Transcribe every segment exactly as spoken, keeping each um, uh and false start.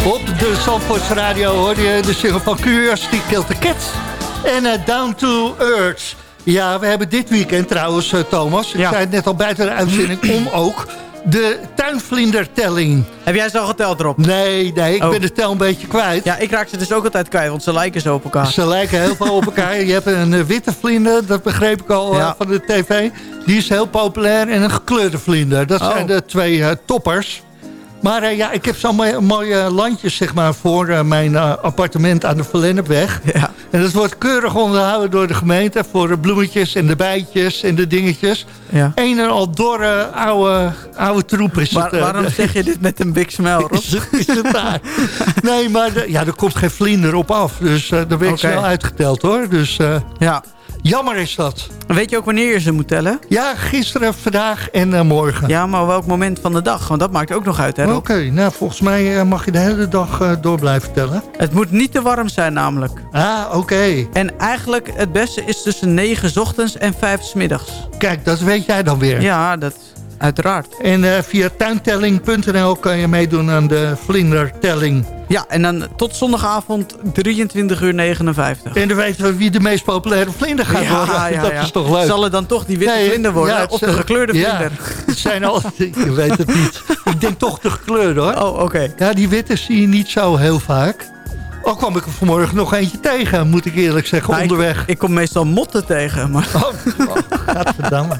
Op de Zandvoorts Radio hoorde je de single van Curiosity Killed the Cat. En uh, Down to Earth. Ja, we hebben dit weekend trouwens, uh, Thomas. Ik ja. zei het net al buiten de uitzending om ook. De tuinvlindertelling. Heb jij ze al geteld erop? Nee, nee, ik oh. ben de tel een beetje kwijt. Ja, ik raak ze dus ook altijd kwijt, want ze lijken zo op elkaar. Ze lijken heel veel op elkaar. Je hebt een uh, witte vlinder, dat begreep ik al ja. uh, van de tv. Die is heel populair. En een gekleurde vlinder. Dat oh. zijn de twee uh, toppers. Maar uh, ja, ik heb zo'n mooie, mooie landjes zeg maar, voor uh, mijn uh, appartement aan de Verlennepweg. Ja. En dat wordt keurig onderhouden door de gemeente voor de bloemetjes en de bijtjes en de dingetjes. Ja. Een en al dorre oude, oude troep is maar, het. Uh, waarom zeg je dit met een big smell, Rob? Is, is het daar? Nee, maar de, ja, er komt geen vlinder op af. Dus uh, daar ben ik okay. snel uitgeteld hoor. Dus uh, ja. Jammer is dat. Weet je ook wanneer je ze moet tellen? Ja, gisteren, vandaag en uh, morgen. Ja, maar welk moment van de dag? Want dat maakt ook nog uit, hè? Oké, okay, nou volgens mij uh, mag je de hele dag uh, door blijven tellen. Het moet niet te warm zijn namelijk. Ah, oké. Okay. En eigenlijk het beste is tussen negen 's ochtends en vijf 's middags. Kijk, dat weet jij dan weer. Ja, dat uiteraard. En uh, via tuintelling punt n l kan je meedoen aan de vlindertelling. Ja, en dan tot zondagavond drieëntwintig uur negenenvijftig. En dan weten we wie de meest populaire vlinder gaat ja, worden. Ja, dat ja. is toch leuk. Zal het dan toch die witte nee, vlinder worden? Ja, of de gekleurde vlinder? Ja, het zijn al, ik weet het niet. Ik denk toch de gekleurde hoor. Oh, oké. Okay. Ja, die witte zie je niet zo heel vaak. Al kwam ik er vanmorgen nog eentje tegen, moet ik eerlijk zeggen, nou, onderweg. Ik, ik kom meestal motten tegen. Maar... Oh, oh godverdamme.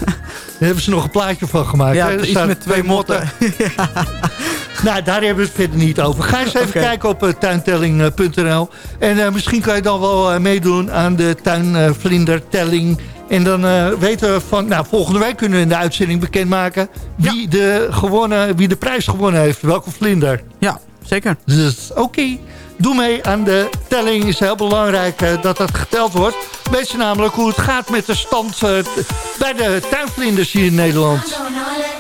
Daar hebben ze nog een plaatje van gemaakt. Ja, hè? iets met twee motten. motten. Ja. Nou, daar hebben we het verder niet over. Ga eens even okay. kijken op uh, tuintelling punt n l. En uh, misschien kan je dan wel uh, meedoen aan de tuinvlindertelling. En dan uh, weten we van... Nou, volgende week kunnen we in de uitzending bekendmaken... wie, ja. de, gewonnen, wie de prijs gewonnen heeft. Welke vlinder. Ja, zeker. Dus oké. Okay. Doe mee aan de telling. Het is heel belangrijk uh, dat dat geteld wordt. Weet je namelijk hoe het gaat met de stand uh, bij de tuinvlinders hier in Nederland.